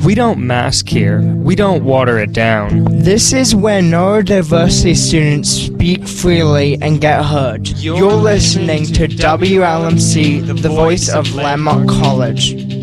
We don't mask here. We don't water it down. This is where neurodiversity students speak freely and get heard. You're listening to WLMC, the voice of Landmark College.